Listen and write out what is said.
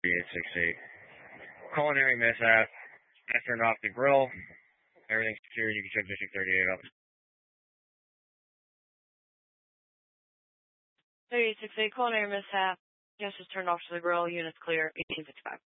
3868. Culinary mishap. I turned off the grill. Everything's secure. You can check District 38 up. 3868, culinary mishap. Gas is turned off to the grill. Units clear. 1865.